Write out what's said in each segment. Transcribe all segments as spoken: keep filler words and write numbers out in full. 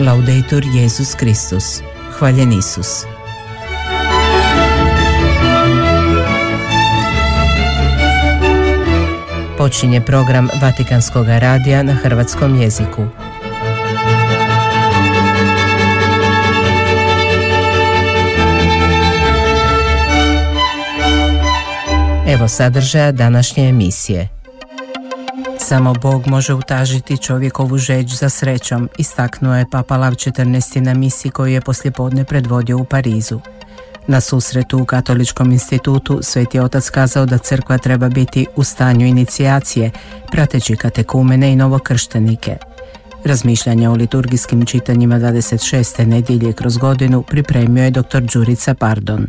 Laudetur Jesus Kristus. Hvaljen Isus. Počinje program Vatikanskog radija na hrvatskom jeziku. Evo sadržaja današnje emisije. Samo Bog može utažiti čovjekovu žeđ za srećom, istaknuo je Papa Lav četrnaesti na misi koju je poslijepodne predvodio u Parizu. Na susretu u Katoličkom institutu Sveti Otac kazao da crkva treba biti u stanju inicijacije, prateći katekumene i novokrštenike. Razmišljanja o liturgijskim čitanjima dvadeset šeste nedjelje kroz godinu pripremio je doktor Đurica Pardon.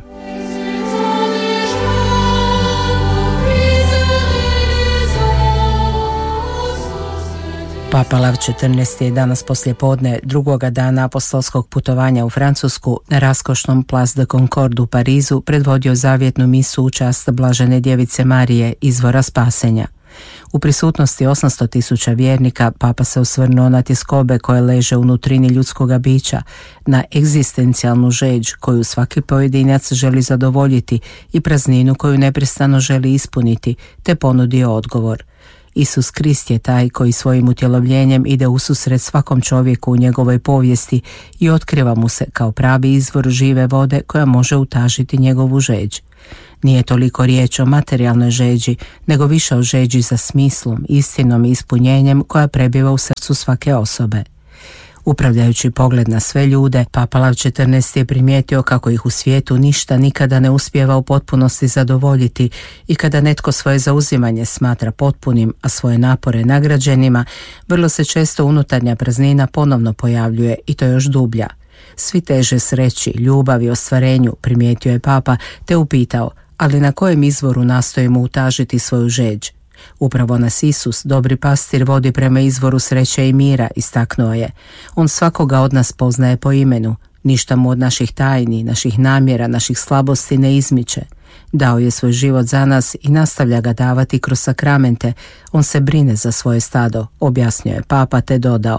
Papa Lav četrnaesti je danas poslijepodne drugoga dana apostolskog putovanja u Francusku na raskošnom Place de Concorde u Parizu predvodio zavjetnu misu u čast Blažene djevice Marije, izvora spasenja. U prisutnosti osamsto tisuća vjernika Papa se osvrnuo na tjeskobe koje leže u nutrini ljudskoga bića, na egzistencijalnu žeđ koju svaki pojedinac želi zadovoljiti i prazninu koju neprestano želi ispuniti, te ponudio odgovor. Isus Krist je taj koji svojim utjelovljenjem ide ususret svakom čovjeku u njegovoj povijesti i otkriva mu se kao pravi izvor žive vode koja može utažiti njegovu žeđ. Nije toliko riječ o materijalnoj žeđi, nego više o žeđi za smislom, istinom i ispunjenjem koja prebiva u srcu svake osobe. Upravljajući pogled na sve ljude, Papa Lav četrnaesti je primijetio kako ih u svijetu ništa nikada ne uspijeva u potpunosti zadovoljiti i kada netko svoje zauzimanje smatra potpunim, a svoje napore nagrađenima, vrlo se često unutarnja praznina ponovno pojavljuje i to još dublja. Svi teže sreći, ljubavi, ostvarenju, primijetio je Papa, te upitao, ali na kojem izvoru nastojimo utažiti svoju žeđ? Upravo nas Isus, dobri pastir, vodi prema izvoru sreće i mira, istaknuo je. On svakoga od nas poznaje po imenu, ništa mu od naših tajni, naših namjera, naših slabosti ne izmiče. Dao je svoj život za nas i nastavlja ga davati kroz sakramente. On se brine za svoje stado, objasnio je Papa, te dodao.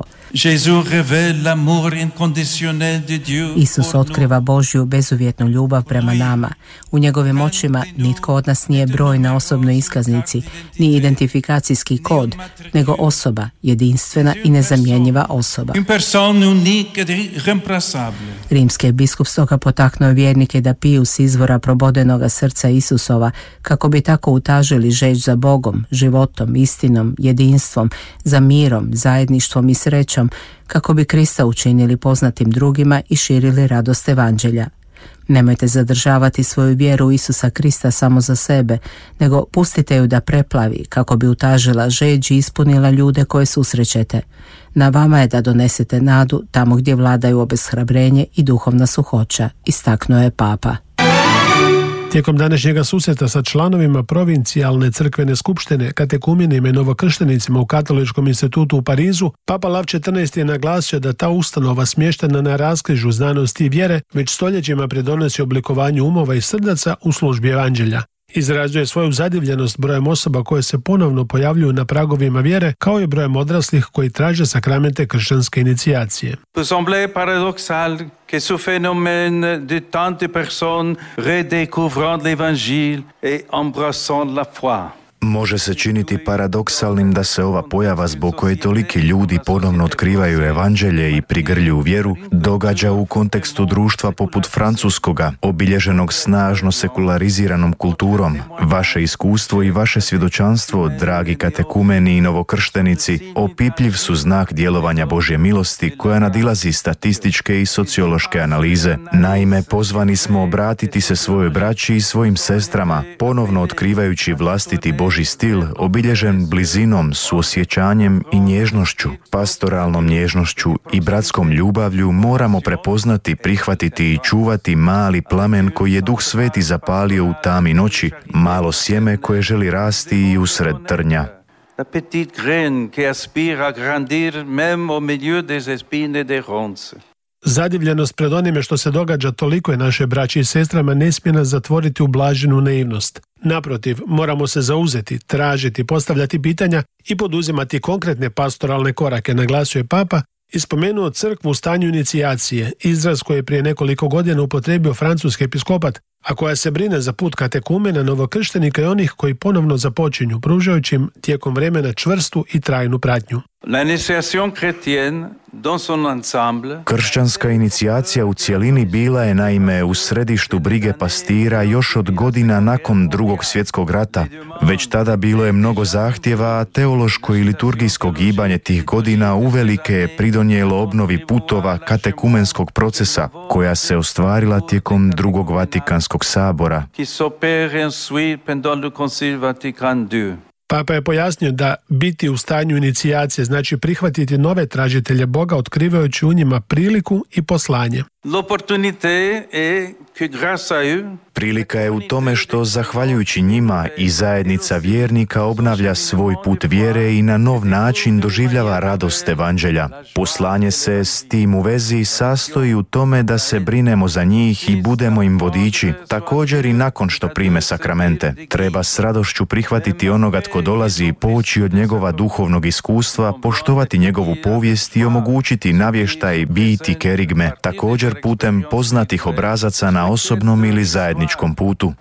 Isus otkriva Božju bezuvjetnu ljubav prema nama. U njegovim očima nitko od nas nije broj na osobnoj iskaznici, ni identifikacijski kod, nego osoba, jedinstvena i nezamjenjiva osoba. Rimski biskup stoga potaknuo vjernike da piju s izvora probodenoga srca Isusova, kako bi tako utažili žeđ za Bogom, životom, istinom, jedinstvom, za mirom, zajedništvom i srećom, kako bi Krista učinili poznatim drugima i širili radost evanđelja. Nemojte zadržavati svoju vjeru u Isusa Krista samo za sebe, nego pustite ju da preplavi, kako bi utažila žeđ i ispunila ljude koje susrećete. Na vama je da donesete nadu tamo gdje vladaju obeshrabrenje i duhovna suhoća, istaknuo je Papa. Tijekom današnjega susreta sa članovima provincijalne crkvene skupštine, katekumenima i novokrštenicima u Katoličkom institutu u Parizu, Papa Lav četrnaesti je naglasio da ta ustanova smještena na raskrižju znanosti i vjere već stoljećima pridonosi oblikovanju umova i srdaca u službi evanđelja. Izrazuje svoju zadivljenost brojem osoba koje se ponovno pojavljuju na pragovima vjere, kao i brojem odraslih koji traže sakramente kršćanske inicijacije. Peut sembler paradoxal que ce phénomène de tant de personnes redécouvrant l'évangile et embrassant la foi. Može se činiti paradoksalnim da se ova pojava zbog koje toliki ljudi ponovno otkrivaju evanđelje i prigrljuju vjeru događa u kontekstu društva poput francuskoga, obilježenog snažno sekulariziranom kulturom. Vaše iskustvo i vaše svjedočanstvo, dragi katekumeni i novokrštenici, opipljiv su znak djelovanja Božje milosti koja nadilazi statističke i sociološke analize. Naime, pozvani smo obratiti se svojoj braći i svojim sestrama, ponovno otkrivajući vlastiti Božji stil obilježen blizinom, suosjećanjem i nježnošću. Pastoralnom nježnošću i bratskom ljubavlju moramo prepoznati, prihvatiti i čuvati mali plamen koji je Duh Sveti zapalio u tami noći, malo sjeme koje želi rasti i usred trnja. La petite graine qui aspire à grandir même au milieu des épines et des ronces. Zadivljenost pred onime što se događa toliko je naše braći i sestrama ne smije nas zatvoriti u blaženu naivnost. Naprotiv, moramo se zauzeti, tražiti, postavljati pitanja i poduzimati konkretne pastoralne korake, naglasio je Papa, ispomenuo crkvu u stanju inicijacije, izraz koji je prije nekoliko godina upotrijebio francuski episkopat, a koja se brine za put katekumena, novokrštenika i onih koji ponovno započinju, pružajući im tijekom vremena čvrstu i trajnu pratnju. Kršćanska inicijacija u cjelini bila je naime u središtu brige pastira još od godina nakon Drugog svjetskog rata. Već tada bilo je mnogo zahtjeva, a teološko i liturgijsko gibanje tih godina uvelike je pridonijelo obnovi putova katekumenskog procesa, koja se ostvarila tijekom Drugog Vatikanskog sabora. Papa je pojasnio da biti u stanju inicijacije znači prihvatiti nove tražitelje Boga, otkrivajući u njima priliku i poslanje. Prilika je u tome što, zahvaljujući njima, i zajednica vjernika obnavlja svoj put vjere i na nov način doživljava radost evanđelja. Poslanje se s tim u vezi sastoji u tome da se brinemo za njih i budemo im vodiči, također i nakon što prime sakramente. Treba s radošću prihvatiti onoga tko dolazi i poći od njegova duhovnog iskustva, poštovati njegovu povijest i omogućiti navještaj, biti kerigme, također putem poznatih obrazaca na osobnom ili zajedničkom putu.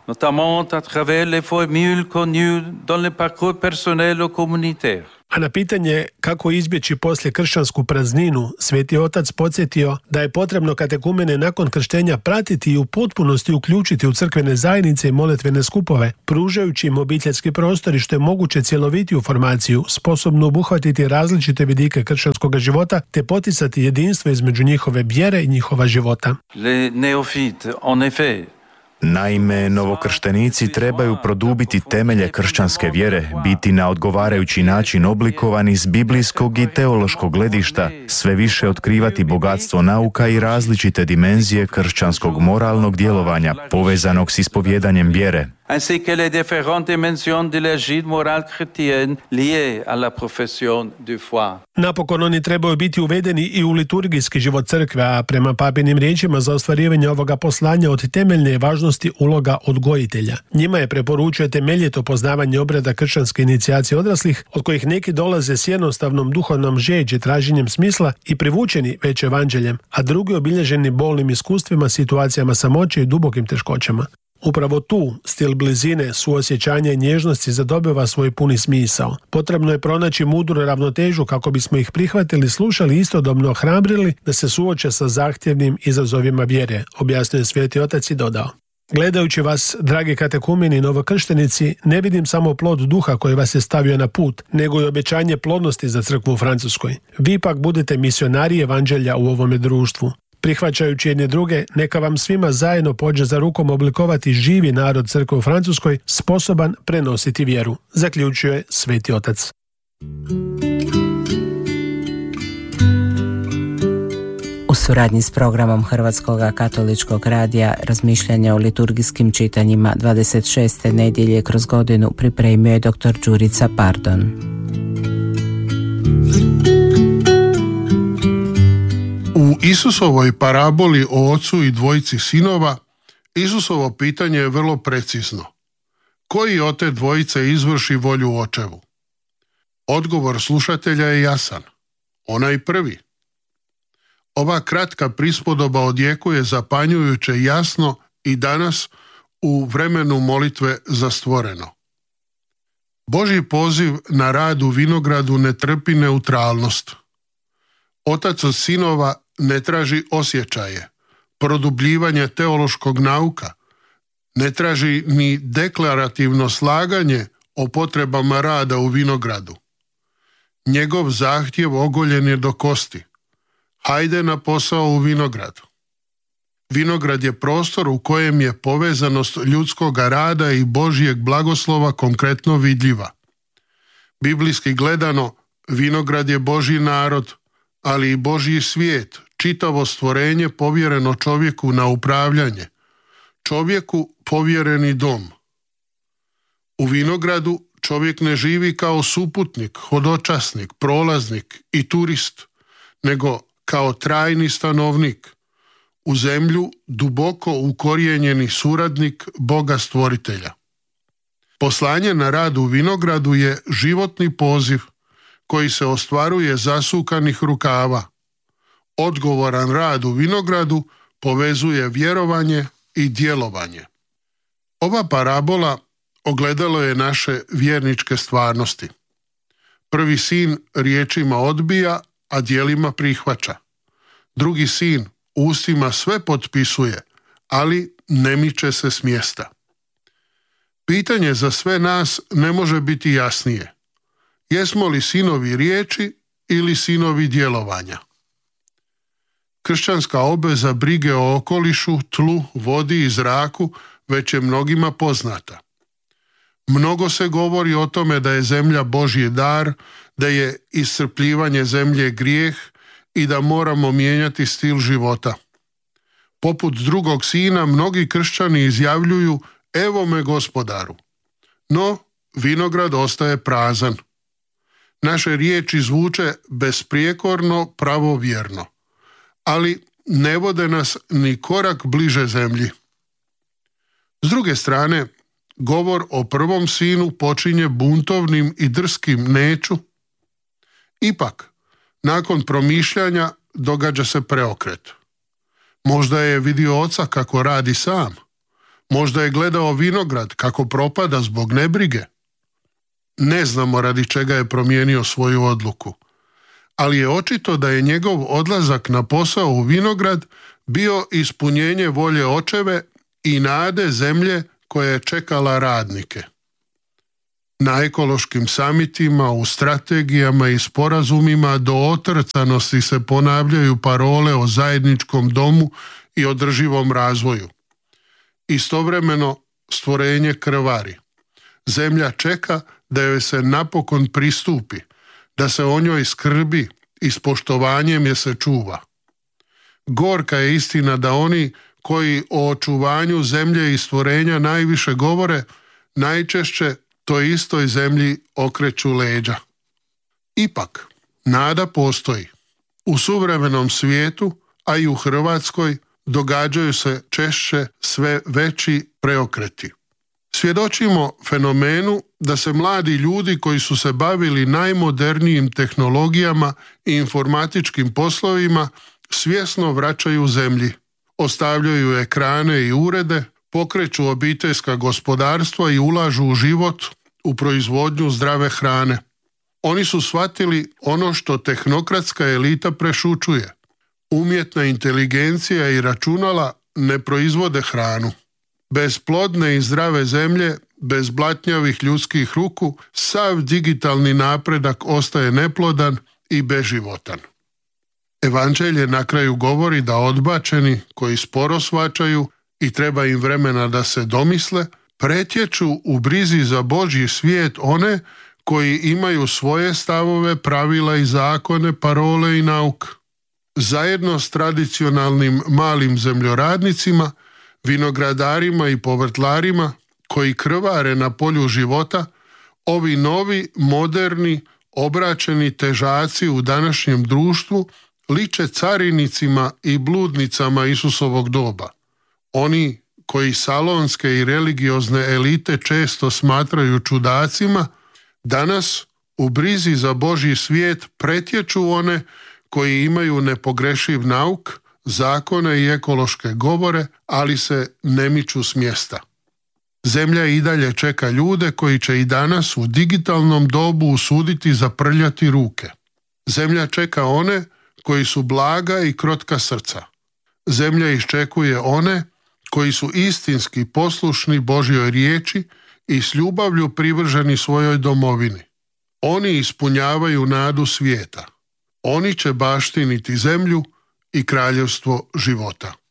A na pitanje kako izbjeći poslije kršćansku prazninu, Sveti Otac podsjetio da je potrebno katekumene nakon krštenja pratiti i u potpunosti uključiti u crkvene zajednice i molitvene skupove, pružajući im obiteljski prostor i što je moguće cjelovitiju formaciju, sposobnu obuhvatiti različite vidike kršćanskog života te poticati jedinstvo između njihove vjere i njihova života. Naime, novokrštenici trebaju produbiti temelje kršćanske vjere, biti na odgovarajući način oblikovani s biblijskog i teološkog gledišta, sve više otkrivati bogatstvo nauka i različite dimenzije kršćanskog moralnog djelovanja, povezanog s ispovjedanjem vjere. ainsi que les différentes dimensions de la vie morale chrétienne liées à la profession de foi. Napokon oni trebaju biti uvedeni i u liturgijski život crkve, a prema papinim riječima za ostvarivanje ovoga poslanja od temeljne je važnosti uloga odgojitelja. Njima je preporučio temeljito poznavanje obreda kršćanske inicijacije odraslih, od kojih neki dolaze s jednostavnom duhovnom žeđi, traženjem smisla i privučeni već evanđeljem, a drugi obilježeni bolnim iskustvima, situacijama samoće i dubokim teškoćama. Upravo tu stil blizine, suosjećanja i nježnosti zadobiva svoj puni smisao. Potrebno je pronaći mudru ravnotežu kako bismo ih prihvatili, slušali i istodobno ohrabrili da se suoče sa zahtjevnim izazovima vjere, objasnio je Sveti Otac i dodao. Gledajući vas, dragi katekumeni i novokrštenici, ne vidim samo plod duha koji vas je stavio na put, nego i obećanje plodnosti za crkvu u Francuskoj. Vi pak budete misionari evanđelja u ovome društvu. Prihvaćajući jedne druge, neka vam svima zajedno pođe za rukom oblikovati živi narod crkve u Francuskoj, sposoban prenositi vjeru, zaključuje Sveti Otac. U suradnji s programom Hrvatskog katoličkog radija razmišljanja o liturgijskim čitanjima dvadeset šeste nedjelje kroz godinu pripremio je doktor Đurica Pardon. U Isusovoj paraboli o ocu i dvojici sinova, Isusovo pitanje je vrlo precizno. Koji od te dvojice izvrši volju očevu? Odgovor slušatelja je jasan. Onaj prvi. Ova kratka prispodoba odjekuje zapanjujuće jasno i danas u vremenu molitve za stvoreno. Božji poziv na rad u vinogradu ne trpi neutralnost. Otac od sinova ne traži osjećaje, produbljivanje teološkog nauka, ne traži ni deklarativno slaganje o potrebama rada u vinogradu. Njegov zahtjev ogoljen je do kosti. Hajde na posao u vinogradu. Vinograd je prostor u kojem je povezanost ljudskog rada i Božjeg blagoslova konkretno vidljiva. Biblijski gledano, vinograd je Božji narod, ali i Božji svijet, čitavo stvorenje povjereno čovjeku na upravljanje, čovjeku povjereni dom. U vinogradu čovjek ne živi kao suputnik, hodočasnik, prolaznik i turist, nego kao trajni stanovnik, u zemlju duboko ukorijenjeni suradnik Boga stvoritelja. Poslanje na rad u vinogradu je životni poziv koji se ostvaruje zasukanih rukava. Odgovoran rad u vinogradu povezuje vjerovanje i djelovanje. Ova parabola ogledalo je naše vjerničke stvarnosti. Prvi sin riječima odbija, a djelima prihvaća. Drugi sin ustima sve potpisuje, ali ne miče se s mjesta. Pitanje za sve nas ne može biti jasnije. Jesmo li sinovi riječi ili sinovi djelovanja? Kršćanska obveza brige o okolišu, tlu, vodi i zraku već je mnogima poznata. Mnogo se govori o tome da je zemlja Božji dar, da je iscrpljivanje zemlje grijeh i da moramo mijenjati stil života. Poput drugog sina, mnogi kršćani izjavljuju: evo me Gospodaru. No, vinograd ostaje prazan. Naše riječi zvuče besprijekorno, pravovjerno, ali ne vode nas ni korak bliže zemlji. S druge strane, govor o prvom sinu počinje buntovnim i drskim neću. Ipak, nakon promišljanja događa se preokret. Možda je vidio oca kako radi sam. Možda je gledao vinograd kako propada zbog nebrige. Ne znamo radi čega je promijenio svoju odluku, ali je očito da je njegov odlazak na posao u vinograd bio ispunjenje volje očeve i nade zemlje koja je čekala radnike. Na ekološkim samitima, u strategijama i sporazumima do otrcanosti se ponavljaju parole o zajedničkom domu i održivom razvoju. Istovremeno stvorenje krvari. Zemlja čeka da joj se napokon pristupi, da se o njoj skrbi i s poštovanjem je se čuva. Gorka je istina da oni koji o očuvanju zemlje i stvorenja najviše govore, najčešće toj istoj zemlji okreću leđa. Ipak, nada postoji. U suvremenom svijetu, a i u Hrvatskoj, događaju se češće sve veći preokreti. Svjedočimo fenomenu da se mladi ljudi koji su se bavili najmodernijim tehnologijama i informatičkim poslovima svjesno vraćaju zemlji. Ostavljaju ekrane i urede, pokreću obiteljska gospodarstva i ulažu u život, u proizvodnju zdrave hrane. Oni su shvatili ono što tehnokratska elita prešućuje. Umjetna inteligencija i računala ne proizvode hranu. Bez plodne i zdrave zemlje, bez blatnjavih ljudskih ruku, sav digitalni napredak ostaje neplodan i beživotan. Evanđelje na kraju govori da odbačeni, koji sporo shvaćaju i treba im vremena da se domisle, pretječu u brizi za Božji svijet one koji imaju svoje stavove, pravila i zakone, parole i nauk. Zajedno s tradicionalnim malim zemljoradnicima, vinogradarima i povrtlarima koji krvare na polju života, ovi novi, moderni, obraćeni težaci u današnjem društvu liče carinicima i bludnicama Isusovog doba. Oni koji salonske i religiozne elite često smatraju čudacima, danas u brizi za Božji svijet pretječu one koji imaju nepogrešiv nauk, zakone i ekološke govore, ali se ne miču s mjesta. Zemlja i dalje čeka ljude koji će i danas u digitalnom dobu usuditi zaprljati ruke. Zemlja čeka one koji su blaga i krotka srca. Zemlja iščekuje one koji su istinski poslušni Božjoj riječi i s ljubavlju privrženi svojoj domovini. Oni ispunjavaju nadu svijeta. Oni će baštiniti zemlju i kraljevstvo života.